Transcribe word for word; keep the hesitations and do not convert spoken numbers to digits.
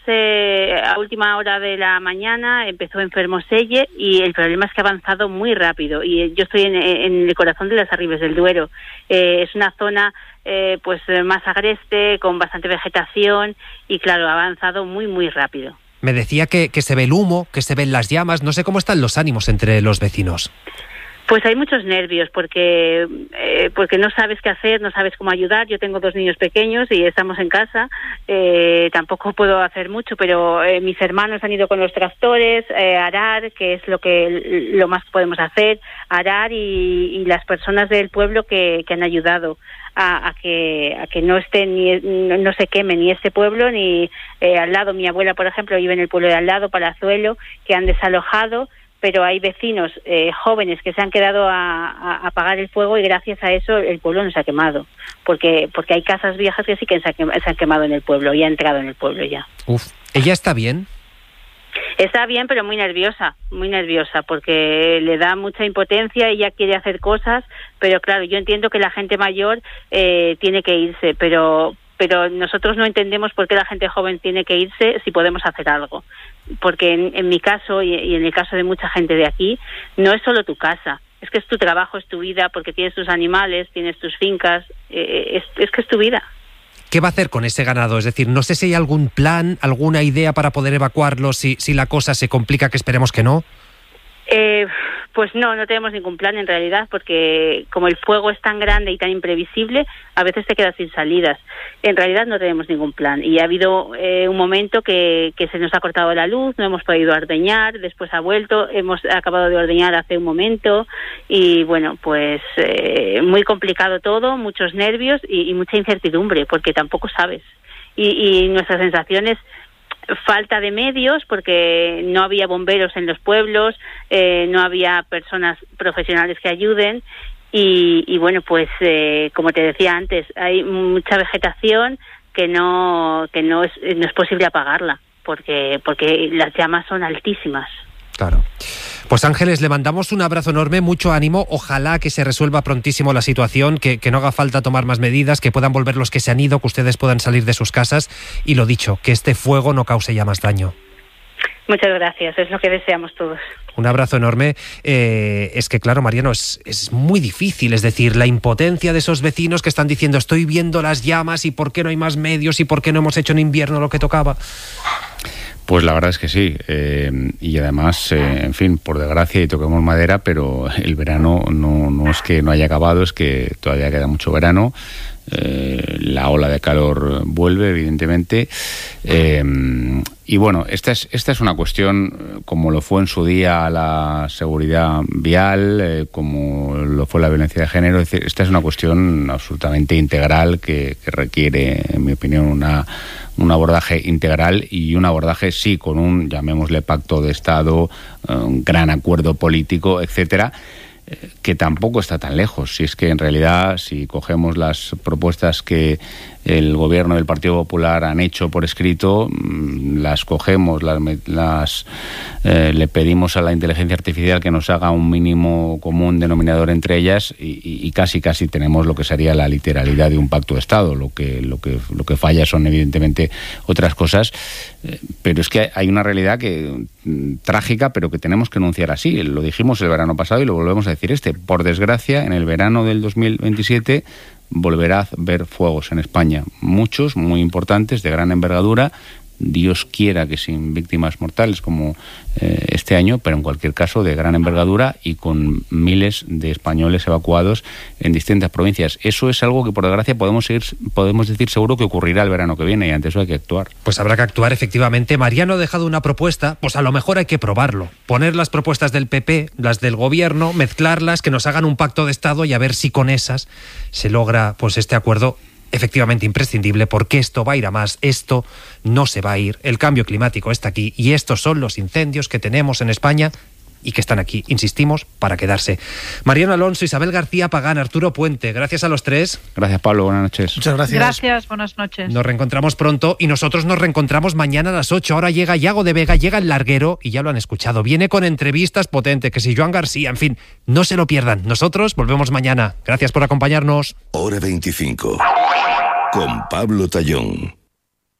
eh, a última hora de la mañana, empezó enfermo Selle y el problema es que ha avanzado muy rápido. Y yo estoy en, en el corazón de las Arribes del Duero. Eh, es una zona eh, pues más agreste, con bastante vegetación y claro, ha avanzado muy, muy rápido. Me decía que, que se ve el humo, que se ven las llamas. No sé cómo están los ánimos entre los vecinos. Pues hay muchos nervios porque eh, porque no sabes qué hacer, no sabes cómo ayudar. Yo tengo dos niños pequeños y estamos en casa. Eh, tampoco puedo hacer mucho, pero eh, mis hermanos han ido con los tractores eh, a arar, que es lo que lo más que podemos hacer, arar y, y las personas del pueblo que, que han ayudado a, a que a que no esté ni no, no se queme ni este pueblo ni eh, al lado. Mi abuela, por ejemplo, vive en el pueblo de al lado, Palazuelo, que han desalojado. Pero hay vecinos eh, jóvenes que se han quedado a, a, a apagar el fuego y gracias a eso el pueblo no se ha quemado. Porque porque hay casas viejas que sí que se, ha quemado, se han quemado en el pueblo y ha entrado en el pueblo ya. Uf, ¿ella está bien? Está bien, pero muy nerviosa, muy nerviosa, porque le da mucha impotencia, ella quiere hacer cosas, pero claro, yo entiendo que la gente mayor eh, tiene que irse, pero... pero nosotros no entendemos por qué la gente joven tiene que irse si podemos hacer algo. Porque en, en mi caso y, y en el caso de mucha gente de aquí, no es solo tu casa, es que es tu trabajo, es tu vida, porque tienes tus animales, tienes tus fincas, eh, es, es que es tu vida. ¿Qué va a hacer con ese ganado? Es decir, no sé si hay algún plan, alguna idea para poder evacuarlo, si, si la cosa se complica, que esperemos que no. Eh, pues no, no tenemos ningún plan en realidad, porque como el fuego es tan grande y tan imprevisible, a veces te quedas sin salidas. En realidad no tenemos ningún plan y ha habido eh, un momento que, que se nos ha cortado la luz, no hemos podido ordeñar, después ha vuelto, hemos acabado de ordeñar hace un momento y bueno, pues eh, muy complicado todo, muchos nervios y, y mucha incertidumbre, porque tampoco sabes. Y, y nuestra sensación es falta de medios, porque no había bomberos en los pueblos, eh, no había personas profesionales que ayuden y, y bueno, pues eh, como te decía antes, hay mucha vegetación que no que no es, no es posible apagarla, porque porque las llamas son altísimas. Claro. Pues Ángeles, le mandamos un abrazo enorme, mucho ánimo, ojalá que se resuelva prontísimo la situación, que, que no haga falta tomar más medidas, que puedan volver los que se han ido, que ustedes puedan salir de sus casas y lo dicho, que este fuego no cause ya más daño. Muchas gracias, es lo que deseamos todos. Un abrazo enorme. Eh, es que claro, Mariano, es, es muy difícil, es decir, la impotencia de esos vecinos que están diciendo estoy viendo las llamas y por qué no hay más medios y por qué no hemos hecho en invierno lo que tocaba. Pues la verdad es que sí, eh, y además, eh, en fin, por desgracia y toquemos madera, pero el verano no, no es que no haya acabado, es que todavía queda mucho verano, eh, la ola de calor vuelve, evidentemente, eh, y bueno, esta es, esta es una cuestión, como lo fue en su día la seguridad vial, eh, como lo fue la violencia de género, es decir, esta es una cuestión absolutamente integral que, que requiere, en mi opinión, una... un abordaje integral y un abordaje, sí, con un, llamémosle, pacto de Estado, un gran acuerdo político, etcétera, que tampoco está tan lejos. Si es que en realidad, si cogemos las propuestas que el gobierno del Partido Popular han hecho por escrito, las cogemos, las, las eh, le pedimos a la inteligencia artificial que nos haga un mínimo común denominador entre ellas y, y casi casi tenemos lo que sería la literalidad de un pacto de Estado. Lo que lo que lo que falla son evidentemente otras cosas, eh, pero es que hay una realidad que trágica, pero que tenemos que enunciar así. Lo dijimos el verano pasado y lo volvemos a decir este. Por desgracia, en el verano del dos mil veintisiete volverá a ver fuegos en España, muchos, muy importantes, de gran envergadura. Dios quiera que sin víctimas mortales como eh, este año, pero en cualquier caso de gran envergadura y con miles de españoles evacuados en distintas provincias. Eso es algo que por desgracia podemos seguir, podemos decir seguro que ocurrirá el verano que viene y ante eso hay que actuar. Pues habrá que actuar efectivamente. Mariano ha dejado una propuesta, pues a lo mejor hay que probarlo. Poner las propuestas del P P, las del gobierno, mezclarlas, que nos hagan un pacto de Estado y a ver si con esas se logra pues este acuerdo efectivamente imprescindible, porque esto va a ir a más, esto no se va a ir, el cambio climático está aquí y estos son los incendios que tenemos en España y que están aquí, insistimos, para quedarse. Mariano Alonso, Isabel García Pagán, Arturo Puente, gracias a los tres. Gracias, Pablo, buenas noches. Muchas gracias. Gracias, buenas noches. Nos reencontramos pronto y nosotros nos reencontramos mañana a las ocho. Ahora llega Iago de Vega, llega el larguero y ya lo han escuchado. Viene con entrevistas potentes, que si Joan García, en fin, no se lo pierdan. Nosotros volvemos mañana. Gracias por acompañarnos. Hora veinticinco. Con Pablo Tallón.